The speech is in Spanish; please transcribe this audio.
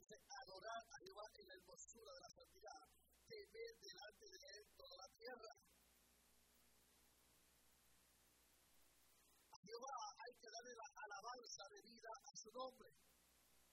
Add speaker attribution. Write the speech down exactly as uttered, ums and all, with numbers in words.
Speaker 1: dice adorar a Jehová en la hermosura de la santidad, temer delante de él toda la tierra. A Jehová hay que darle la alabanza debida a su nombre.